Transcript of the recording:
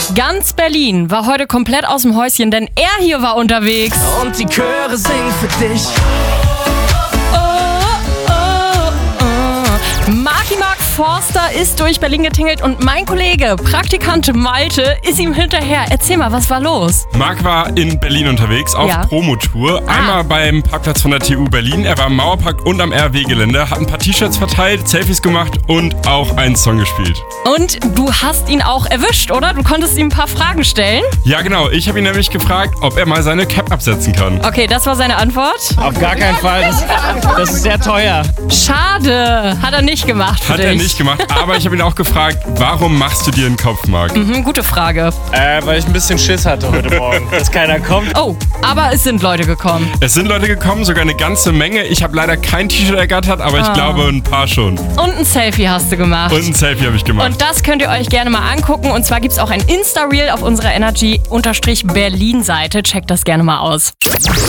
Ganz Berlin war heute komplett aus dem Häuschen, denn er hier war unterwegs. Und die Chöre singen für dich. Mark Forster ist durch Berlin getingelt und mein Kollege, Praktikant Malte, ist ihm hinterher. Erzähl mal, was war los? Marc war in Berlin unterwegs auf Promotour. Einmal beim Parkplatz von der TU Berlin. Er war im Mauerpark und am RW-Gelände, hat ein paar T-Shirts verteilt, Selfies gemacht und auch einen Song gespielt. Und du hast ihn auch erwischt, oder? Du konntest ihm ein paar Fragen stellen? Ja, genau. Ich habe ihn nämlich gefragt, ob er mal seine Cap absetzen kann. Okay, das war seine Antwort. Auf gar keinen Fall. Das ist sehr teuer. Schade. Hat er nicht gemacht für dich. Hat er nicht gemacht, aber ich habe ihn auch gefragt, warum machst du dir einen Kopf, Marc? Gute Frage. Weil ich ein bisschen Schiss hatte heute Morgen, dass keiner kommt. Oh, aber es sind Leute gekommen. Es sind Leute gekommen, sogar eine ganze Menge. Ich habe leider kein T-Shirt ergattert, aber ich glaube ein paar schon. Und ein Selfie hast du gemacht. Und ein Selfie habe ich gemacht. Und das könnt ihr euch gerne mal angucken. Und zwar gibt es auch ein Insta-Reel auf unserer Energy-Berlin-Seite. Checkt das gerne mal aus.